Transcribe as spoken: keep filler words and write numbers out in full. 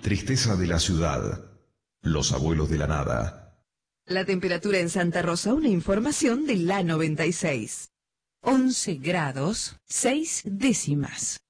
Tristeza de la ciudad. Los abuelos de la nada. La temperatura en Santa Rosa, una información de la noventa y seis. once grados, seis décimas.